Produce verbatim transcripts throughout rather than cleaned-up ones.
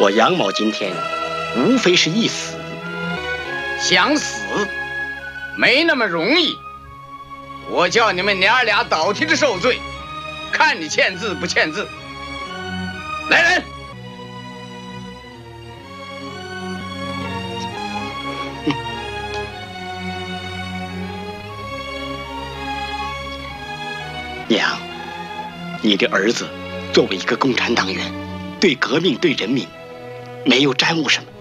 我杨某今天无非是一死， 想死没那么容易。我叫你们娘儿俩倒替着受罪，看你签字不签字。来人！ 娘，你的儿子作为一个共产党员，对革命对人民没有沾污什么，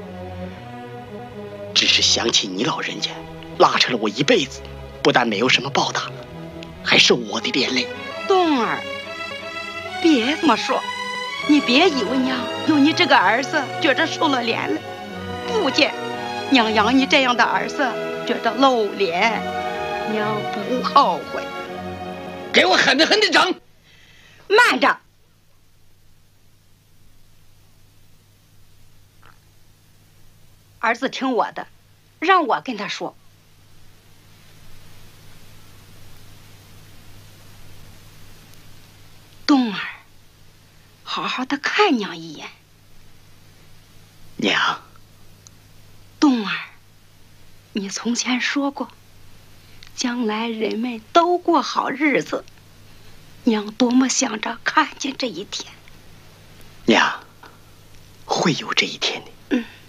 只是想起你老人家拉扯了我一辈子，不但没有什么报答，还是我的连累。 冬儿，别这么说，你别以为娘有你这个儿子觉着受了连累，不见娘养你这样的儿子觉着露脸，娘不后悔。 给我狠的狠的整！ 慢着，儿子听我的，让我跟他说。冬儿，好好的看娘一眼。 娘， 冬儿，你从前说过，将来人们都过好日子，娘多么想着看见这一天。 娘，会有这一天的。 嗯。